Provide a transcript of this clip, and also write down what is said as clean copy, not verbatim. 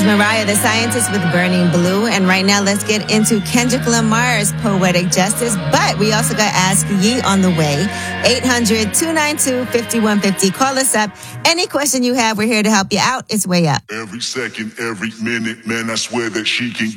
was Mariah the Scientist with Burning Blue. And right now, let's get into Kendrick Lamar's Poetic Justice. But we also got Ask Ye on the way. 800-292-5150. Call us up. Any question you have, we're here to help you out. It's Way Up. Every second, every minute, man, I swear that she can